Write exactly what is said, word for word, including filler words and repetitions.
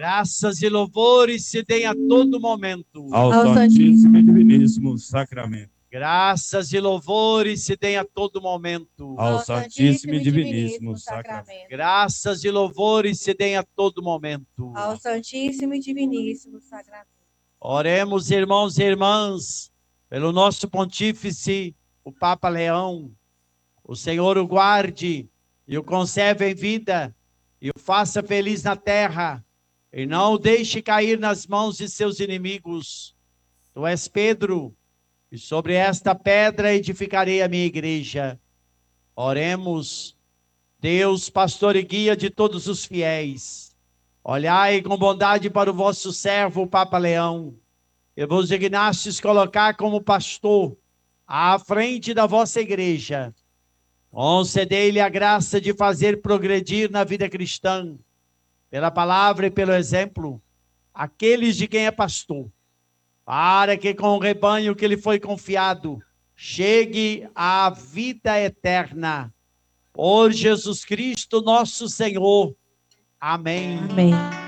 Graças e louvores se deem a todo momento ao Santíssimo e Diviníssimo Sacramento. Graças e louvores se deem a todo momento Ao Santíssimo e Diviníssimo Sacramento. Graças e louvores se deem a todo momento ao Santíssimo e Diviníssimo Sacramento. Oremos, irmãos e irmãs, pelo nosso pontífice, o Papa Leão. O Senhor o guarde e o conserve em vida e o faça feliz na terra e não o deixe cair nas mãos de seus inimigos. Tu és Pedro, e sobre esta pedra edificarei a minha igreja. Oremos. Deus, pastor e guia de todos os fiéis, olhai com bondade para o vosso servo, o Papa Leão, e vos dignastes colocar como pastor à frente da vossa igreja. Concedei-lhe a graça de fazer progredir na vida cristã, pela palavra e pelo exemplo, aqueles de quem é pastor, para que com o rebanho que lhe foi confiado, chegue à vida eterna. Por Jesus Cristo, nosso Senhor. Amém. Amém.